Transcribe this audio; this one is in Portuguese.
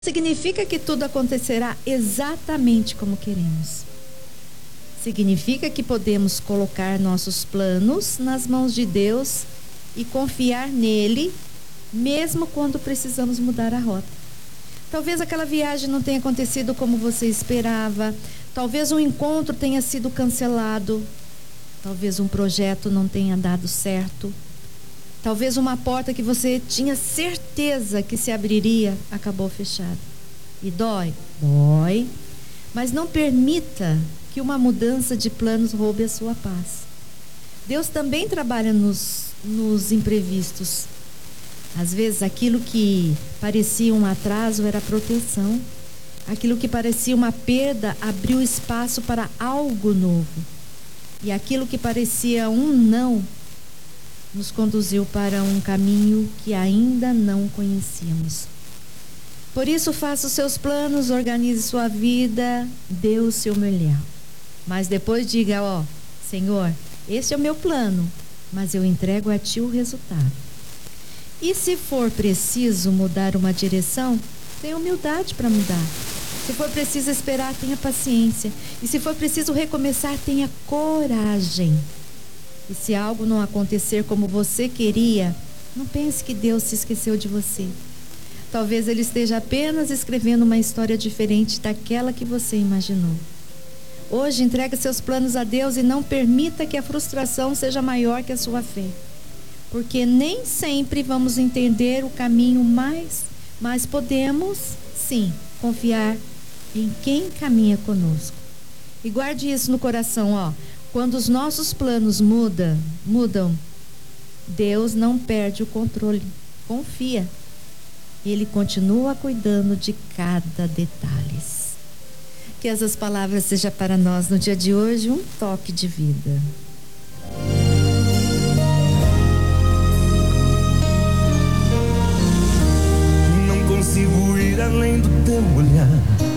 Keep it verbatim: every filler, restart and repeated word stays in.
Significa que tudo acontecerá exatamente como queremos. Significa que podemos colocar nossos planos nas mãos de Deus e confiar nele, mesmo quando precisamos mudar a rota. Talvez aquela viagem não tenha acontecido como você esperava, talvez um encontro tenha sido cancelado, talvez um projeto não tenha dado certo, talvez uma porta que você tinha certeza que se abriria acabou fechada. E dói? Dói. Mas não permita que uma mudança de planos roube a sua paz. Deus também trabalha nos, nos imprevistos. Às vezes aquilo que parecia um atraso era proteção. Aquilo que parecia uma perda abriu espaço para algo novo. E aquilo que parecia um não nos conduziu para um caminho que ainda não conhecíamos. Por isso, faça os seus planos, organize sua vida, dê o seu melhor. Mas depois diga, ó, Senhor, esse é o meu plano, mas eu entrego a Ti o resultado. E se for preciso mudar uma direção, tenha humildade para mudar. Se for preciso esperar, tenha paciência. E se for preciso recomeçar, tenha coragem. E se algo não acontecer como você queria, não pense que Deus se esqueceu de você. Talvez Ele esteja apenas escrevendo uma história diferente daquela que você imaginou. Hoje, entregue seus planos a Deus e não permita que a frustração seja maior que a sua fé. Porque nem sempre vamos entender o caminho mais, mas podemos, sim, confiar em quem caminha conosco. E guarde isso no coração, ó. Quando os nossos planos mudam, mudam, Deus não perde o controle. Confia. Ele continua cuidando de cada detalhe. Que essas palavras sejam para nós no dia de hoje um toque de vida. Não consigo ir além do teu olhar.